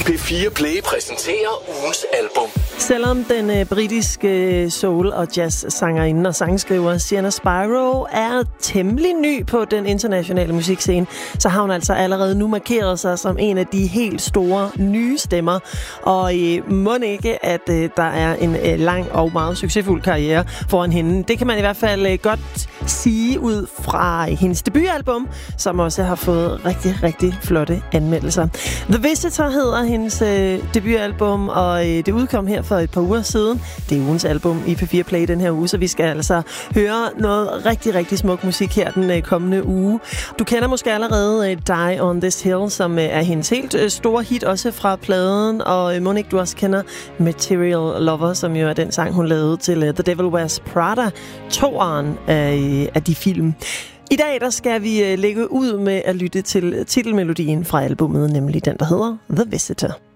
P4 Play præsenterer ugens album. Selvom den britiske soul- og jazz-sangerinde og sangskriver Sienna Spiro er temmelig ny på den internationale musikscene, så har hun altså allerede nu markeret sig som en af de helt store nye stemmer. Og mon ikke, at der er en lang og meget succesfuld karriere foran hende. Det kan man i hvert fald godt sige ud fra hendes debutalbum, som også har fået rigtig, rigtig flotte anmeldelser. The Visitor hedder hendes debutalbum, og det udkom her for et par uger siden. Det er ugens album i P4 Play den her uge, så vi skal altså høre noget rigtig, rigtig smuk musik her den kommende uge. Du kender måske allerede Die on This Hill, som er hendes helt store hit, også fra pladen, og Monique, du også kender Material Lover, som jo er den sang, hun lavede til The Devil Wears Prada, toeren af de film. I dag der skal vi lægge ud med at lytte til titelmelodien fra albumet, nemlig den, der hedder The Visitor.